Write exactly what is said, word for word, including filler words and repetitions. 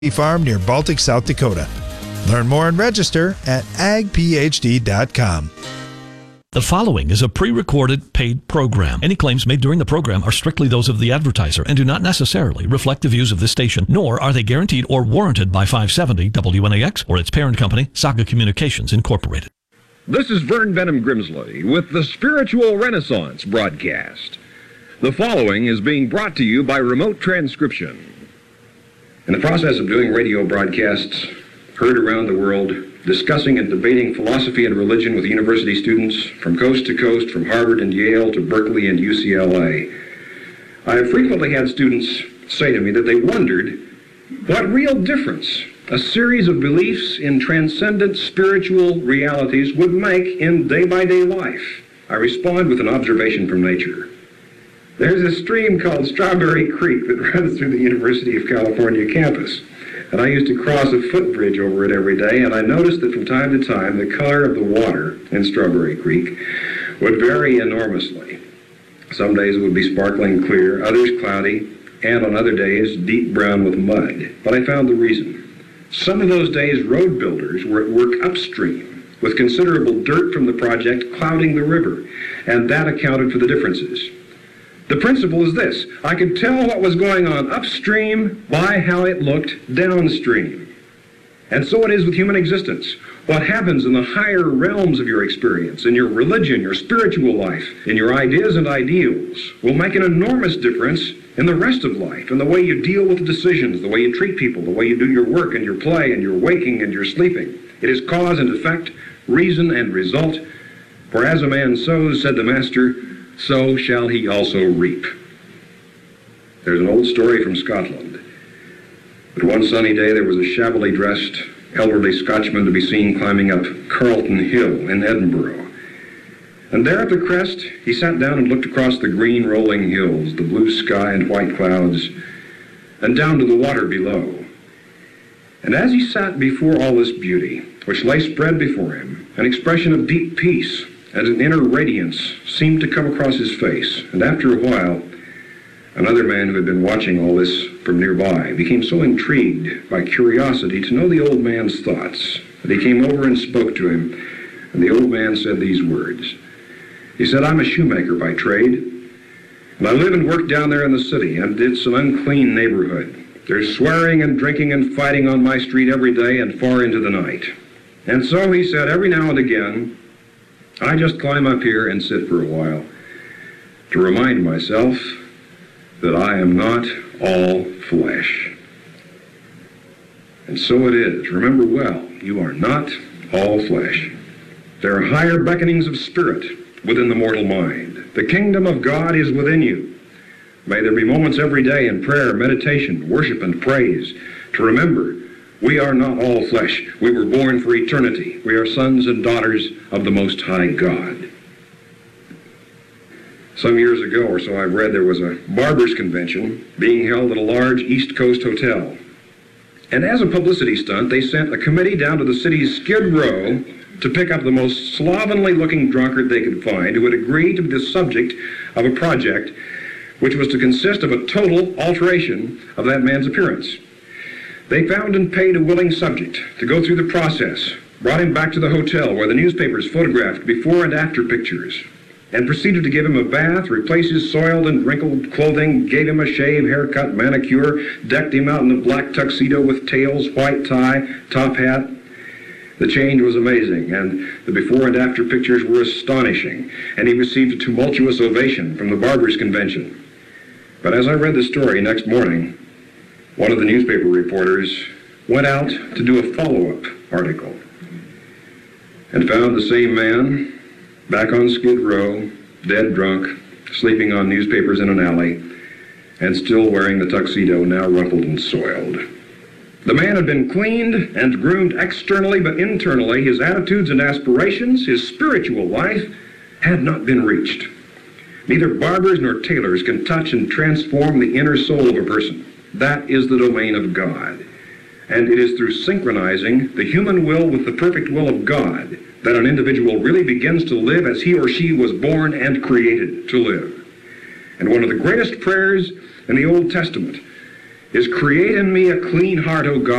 farm near Baltic, South Dakota. Learn more and register at ag p h d dot com. The following is a pre-recorded paid program. Any claims made during the program are strictly those of the advertiser and do not necessarily reflect the views of this station, nor are they guaranteed or warranted by five seventy W N A X or its parent company, Saga Communications Incorporated. This is Vern Benham Grimsley with the Spiritual Renaissance broadcast. The following is being brought to you by remote transcription. In the process of doing radio broadcasts heard around the world, discussing and debating philosophy and religion with university students from coast to coast, from Harvard and Yale to Berkeley and U C L A, I have frequently had students say to me that they wondered what real difference a series of beliefs in transcendent spiritual realities would make in day-by-day life. I respond with an observation from nature. There's a stream called Strawberry Creek that runs through the University of California campus. And I used to cross a footbridge over it every day, and I noticed that from time to time the color of the water in Strawberry Creek would vary enormously. Some days it would be sparkling clear, others cloudy, and on other days deep brown with mud. But I found the reason. Some of those days road builders were at work upstream with considerable dirt from the project clouding the river, and that accounted for the differences. The principle is this: I could tell what was going on upstream by how it looked downstream. And so it is with human existence. What happens in the higher realms of your experience, in your religion, your spiritual life, in your ideas and ideals, will make an enormous difference in the rest of life, in the way you deal with decisions, the way you treat people, the way you do your work and your play and your waking and your sleeping. It is cause and effect, reason and result. For as a man sows, said the Master, so shall he also reap. There's an old story from Scotland. But one sunny day there was a shabbily dressed elderly Scotchman to be seen climbing up Carlton Hill in Edinburgh. And there at the crest he sat down and looked across the green rolling hills, the blue sky and white clouds, and down to the water below. And as he sat before all this beauty, which lay spread before him, an expression of deep peace and an inner radiance seemed to come across his face. And after a while, another man who had been watching all this from nearby became so intrigued by curiosity to know the old man's thoughts that he came over and spoke to him. And the old man said these words. He said, I'm a shoemaker by trade, and I live and work down there in the city, and it's an unclean neighborhood. There's swearing and drinking and fighting on my street every day and far into the night. And so, he said, every now and again, I just climb up here and sit for a while to remind myself that I am not all flesh. And so it is. Remember well, you are not all flesh. There are higher beckonings of spirit within the mortal mind. The kingdom of God is within you. May there be moments every day in prayer, meditation, worship, and praise to remember we are not all flesh. We were born for eternity. We are sons and daughters of the Most High God. Some years ago or so, I read there was a barbers' convention being held at a large East Coast hotel. And as a publicity stunt, they sent a committee down to the city's Skid Row to pick up the most slovenly-looking drunkard they could find who would agree to be the subject of a project which was to consist of a total alteration of that man's appearance. They found and paid a willing subject to go through the process, brought him back to the hotel where the newspapers photographed before and after pictures, and proceeded to give him a bath, replace his soiled and wrinkled clothing, gave him a shave, haircut, manicure, decked him out in a black tuxedo with tails, white tie, top hat. The change was amazing, and the before and after pictures were astonishing, and he received a tumultuous ovation from the Barbers' Convention. But as I read the story next morning, one of the newspaper reporters went out to do a follow-up article and found the same man back on Skid Row, dead drunk, sleeping on newspapers in an alley, and still wearing the tuxedo, now rumpled and soiled. The man had been cleaned and groomed externally, but internally his attitudes and aspirations, his spiritual life, had not been reached. Neither barbers nor tailors can touch and transform the inner soul of a person. That is the domain of God. And it is through synchronizing the human will with the perfect will of God that an individual really begins to live as he or she was born and created to live. And one of the greatest prayers in the Old Testament is create in me a clean heart, O God.